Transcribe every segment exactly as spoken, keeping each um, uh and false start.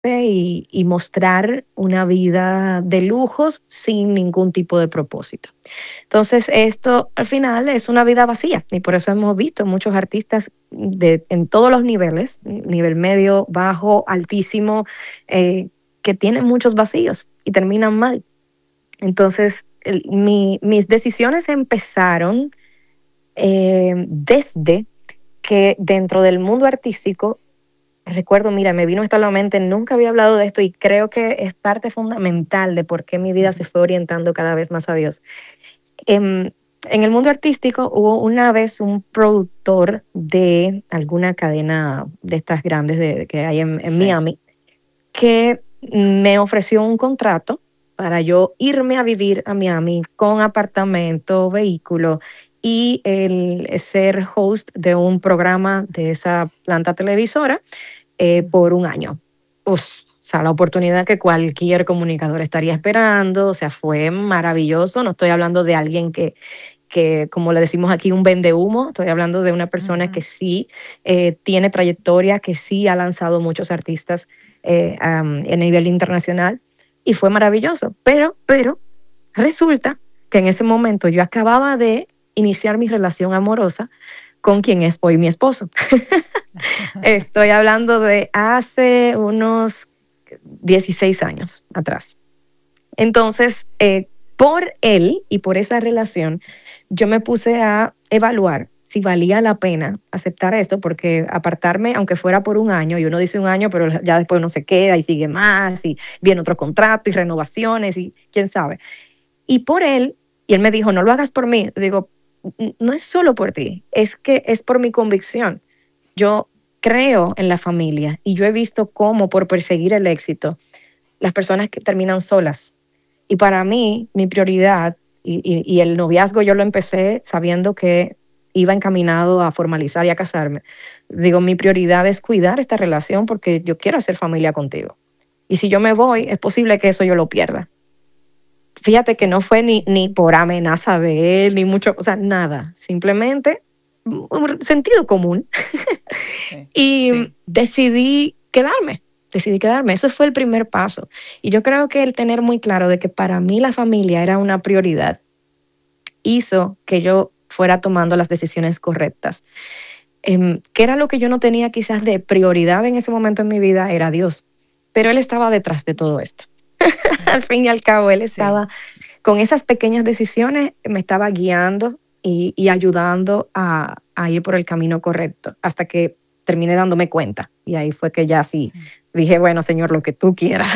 y, y mostrar una vida de lujos sin ningún tipo de propósito. Entonces, esto al final es una vida vacía y por eso hemos visto muchos artistas de, en todos los niveles, nivel medio, bajo, altísimo, eh, que tienen muchos vacíos y terminan mal. Entonces, el- mi- mis decisiones empezaron eh, desde que dentro del mundo artístico, recuerdo, mira, me vino esto a la mente, nunca había hablado de esto y creo que es parte fundamental de por qué mi vida se fue orientando cada vez más a Dios. En, en el mundo artístico hubo una vez un productor de alguna cadena de estas grandes de, que hay en, en Sí. Miami que me ofreció un contrato para yo irme a vivir a Miami con apartamento, vehículo y el ser host de un programa de esa planta televisora eh, por un año. Pues, o sea, la oportunidad que cualquier comunicador estaría esperando, o sea, fue maravilloso. No estoy hablando de alguien que, que como le decimos aquí, un vende humo, estoy hablando de una persona Ujú. que sí eh, tiene trayectoria, que sí ha lanzado muchos artistas eh, um, a nivel internacional y fue maravilloso. Pero, pero resulta que en ese momento yo acababa de iniciar mi relación amorosa con quien es hoy mi esposo. Estoy hablando de hace unos dieciséis años atrás. Entonces, eh, por él y por esa relación, yo me puse a evaluar si valía la pena aceptar esto, porque apartarme, aunque fuera por un año, y uno dice un año, pero ya después uno se queda y sigue más, y viene otro contrato y renovaciones, y quién sabe. Y por él, y él me dijo, no lo hagas por mí. Digo, no es solo por ti, es que es por mi convicción. Yo creo en la familia y yo he visto cómo por perseguir el éxito, las personas que terminan solas. Y para mí, mi prioridad, y, y, y el noviazgo yo lo empecé sabiendo que iba encaminado a formalizar y a casarme. Digo, mi prioridad es cuidar esta relación porque yo quiero hacer familia contigo. Y si yo me voy, Sí, es posible que eso yo lo pierda. Fíjate que sí, no fue ni, sí. ni por amenaza de él, ni mucho, o sea, nada. Simplemente un sentido común. Sí, Y sí. decidí quedarme, decidí quedarme. Eso fue el primer paso. Y yo creo que el tener muy claro de que para mí la familia era una prioridad hizo que yo fuera tomando las decisiones correctas. Eh, ¿Qué era lo que yo no tenía quizás de prioridad en ese momento en mi vida? Era Dios. Pero Él estaba detrás de todo esto. Sí, Al fin y al cabo, Él sí. estaba con esas pequeñas decisiones, me estaba guiando y, y ayudando a, a ir por el camino correcto hasta que terminé dándome cuenta. Y ahí fue que ya sí Sí. dije, bueno, Señor, lo que tú quieras.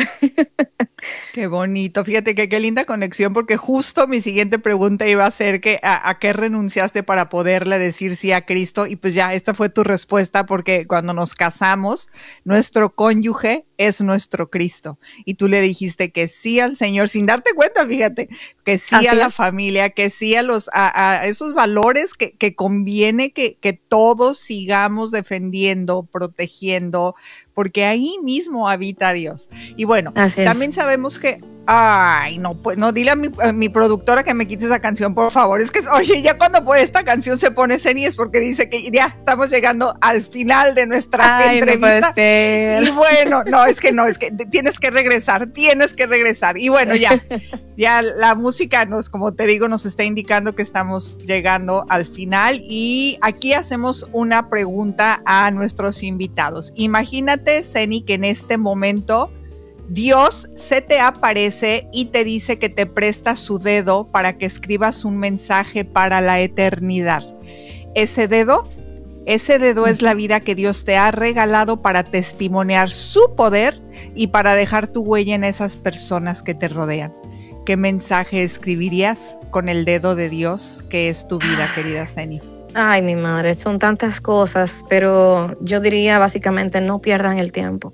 Qué bonito, fíjate que qué linda conexión, porque justo mi siguiente pregunta iba a ser que a, a qué renunciaste para poderle decir sí a Cristo, y pues ya esta fue tu respuesta, porque cuando nos casamos, nuestro cónyuge es nuestro Cristo, y tú le dijiste que sí al Señor sin darte cuenta, fíjate, que sí a Así la es. familia, que sí a los a, a esos valores que, que conviene que, que todos sigamos defendiendo, protegiendo, porque ahí mismo habita Dios. Y bueno, Así es. también sabemos que, ay, no, pues no, dile a mi, a mi productora que me quite esa canción, por favor. Es que, oye, ya cuando pues, esta canción se pone series porque dice que ya estamos llegando al final de nuestra Ay, no puede entrevista. ser. Y bueno, no, es que no, es que tienes que regresar, tienes que regresar. Y bueno, ya, ya la música nos, como te digo, nos está indicando que estamos llegando al final. Y aquí hacemos una pregunta a nuestros invitados. Imagínate, Zeni, que en este momento Dios se te aparece y te dice que te presta su dedo para que escribas un mensaje para la eternidad. Ese dedo, ese dedo es la vida que Dios te ha regalado para testimoniar su poder y para dejar tu huella en esas personas que te rodean. ¿Qué mensaje escribirías con el dedo de Dios que es tu vida, querida Zeni? Ay, mi madre, son tantas cosas, pero yo diría básicamente no pierdan el tiempo.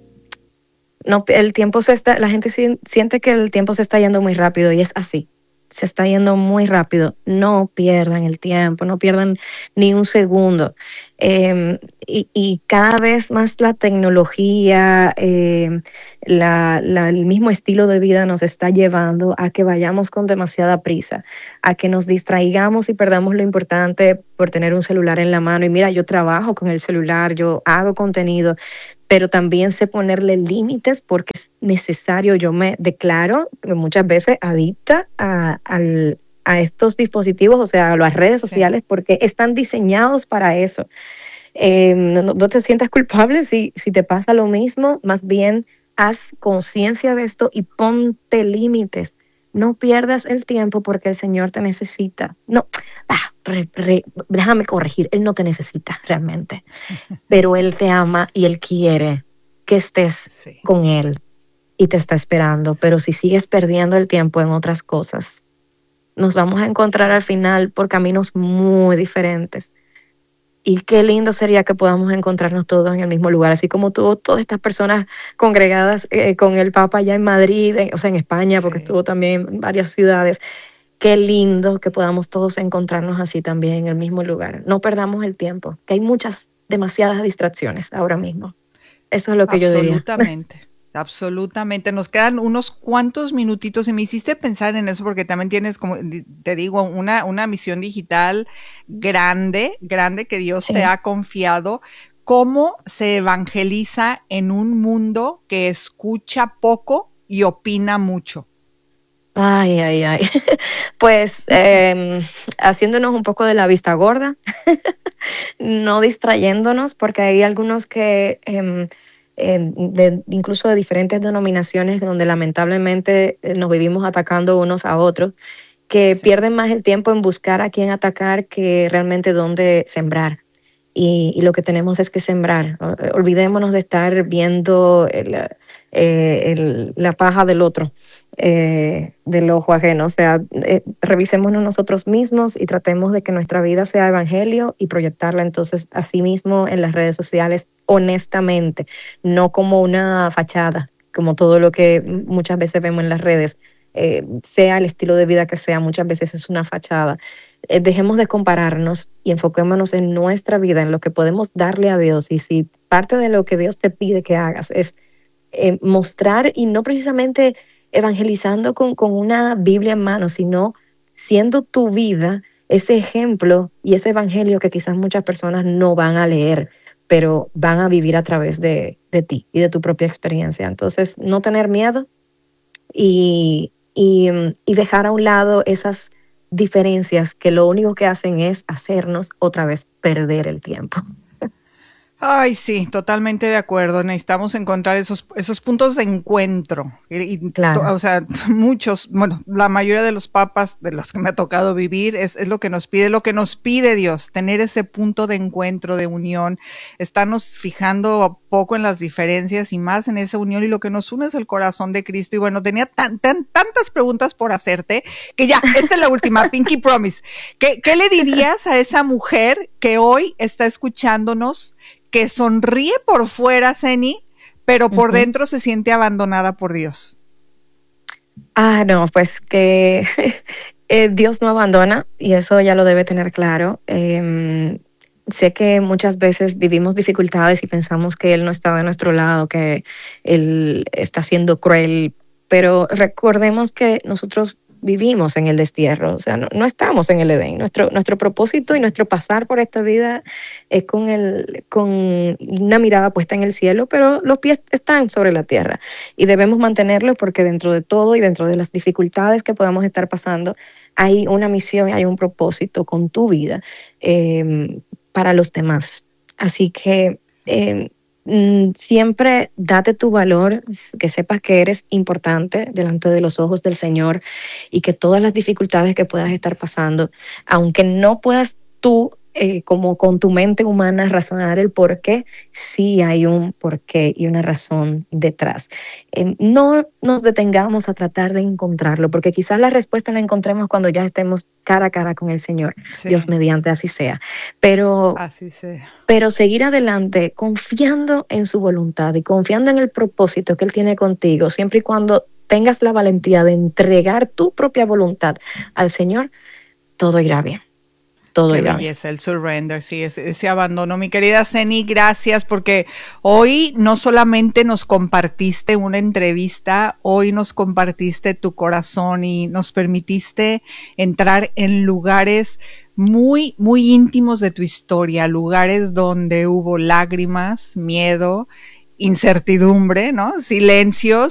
No, el tiempo se está, la gente siente que el tiempo se está yendo muy rápido y es así. Se está yendo muy rápido. No pierdan el tiempo, no pierdan ni un segundo. Eh, y, y cada vez más la tecnología, eh, la, la, el mismo estilo de vida nos está llevando a que vayamos con demasiada prisa, a que nos distraigamos y perdamos lo importante por tener un celular en la mano. Y mira, yo trabajo con el celular, yo hago contenido, pero también sé ponerle límites porque es necesario. Yo me declaro muchas veces adicta a, al, a estos dispositivos, o sea, a las redes Sí. sociales, porque están diseñados para eso. Eh, no, no te sientas culpable si, si te pasa lo mismo, más bien haz conciencia de esto y ponte límites. No pierdas el tiempo porque el Señor te necesita. No, ah, re, re, déjame corregir, Él no te necesita realmente, pero Él te ama y Él quiere que estés Sí. con Él y te está esperando. Sí. Pero si sigues perdiendo el tiempo en otras cosas, nos vamos a encontrar Sí. al final por caminos muy diferentes. Y qué lindo sería que podamos encontrarnos todos en el mismo lugar, así como tuvo todas estas personas congregadas eh, con el Papa allá en Madrid, en, o sea, en España, porque Sí. estuvo también en varias ciudades. Qué lindo que podamos todos encontrarnos así también en el mismo lugar. No perdamos el tiempo, que hay muchas, demasiadas distracciones ahora mismo. Eso es lo que yo diría. Absolutamente. Absolutamente. Nos quedan unos cuantos minutitos y me hiciste pensar en eso porque también tienes, como te digo, una, una misión digital grande, grande que Dios Sí. te ha confiado. ¿Cómo se evangeliza en un mundo que escucha poco y opina mucho? Ay, ay, ay. Pues eh, haciéndonos un poco de la vista gorda, no distrayéndonos, porque hay algunos que, eh, eh, de, incluso de diferentes denominaciones, donde lamentablemente eh, nos vivimos atacando unos a otros, que Sí. pierden más el tiempo en buscar a quién atacar que realmente dónde sembrar. Y, y lo que tenemos es que sembrar. Olvidémonos de estar viendo el, eh, el, la paja del otro, eh, del ojo ajeno. O sea, eh, revisémonos nosotros mismos y tratemos de que nuestra vida sea evangelio y proyectarla entonces así mismo en las redes sociales, honestamente, no como una fachada, como todo lo que muchas veces vemos en las redes. Eh, sea el estilo de vida que sea, muchas veces es una fachada. Eh, dejemos de compararnos y enfoquémonos en nuestra vida, en lo que podemos darle a Dios. Y si parte de lo que Dios te pide que hagas es eh, mostrar, y no precisamente evangelizando con, con una Biblia en mano, sino siendo tu vida ese ejemplo y ese evangelio que quizás muchas personas no van a leer, pero van a vivir a través de, de ti y de tu propia experiencia. Entonces, no tener miedo y, y, y dejar a un lado esas diferencias que lo único que hacen es hacernos otra vez perder el tiempo. Ay, sí, totalmente de acuerdo. Necesitamos encontrar esos, esos puntos de encuentro. Y, y Claro. to, o sea, muchos, bueno, la mayoría de los papas de los que me ha tocado vivir es, es lo que nos pide, lo que nos pide Dios, tener ese punto de encuentro, de unión, estarnos fijando poco en las diferencias y más en esa unión, y lo que nos une es el corazón de Cristo. Y bueno, tenía tan, tan, tantas preguntas por hacerte que ya, esta es la última, Pinky Promise. ¿Qué, qué le dirías a esa mujer que hoy está escuchándonos, que sonríe por fuera, Zeny, pero por uh-huh. dentro se siente abandonada por Dios? Ah, no, pues que eh, Dios no abandona, y eso ya lo debe tener claro. Eh, sé que muchas veces vivimos dificultades y pensamos que Él no está de nuestro lado, que Él está siendo cruel, pero recordemos que nosotros vivimos en el destierro, o sea, no, no estamos en el Edén. Nuestro, nuestro propósito y nuestro pasar por esta vida es con, el, con una mirada puesta en el cielo, pero los pies están sobre la tierra y debemos mantenerlos, porque dentro de todo y dentro de las dificultades que podamos estar pasando, hay una misión, hay un propósito con tu vida eh, para los demás. Así que eh, siempre date tu valor, que sepas que eres importante delante de los ojos del Señor, y que todas las dificultades que puedas estar pasando, aunque no puedas tú eh, como con tu mente humana razonar el por qué, sí hay un porqué y una razón detrás. Eh, no nos detengamos a tratar de encontrarlo, porque quizás la respuesta la encontremos cuando ya estemos cara a cara con el Señor. Sí. Dios mediante, así sea. Pero, así sea. Pero seguir adelante confiando en su voluntad y confiando en el propósito que Él tiene contigo, siempre y cuando tengas la valentía de entregar tu propia voluntad al Señor, todo irá bien. Todo Qué belleza, el surrender, sí, ese, ese abandono. Mi querida Zeny, gracias, porque hoy no solamente nos compartiste una entrevista, hoy nos compartiste tu corazón y nos permitiste entrar en lugares muy, muy íntimos de tu historia, lugares donde hubo lágrimas, miedo incertidumbre, ¿no? Silencios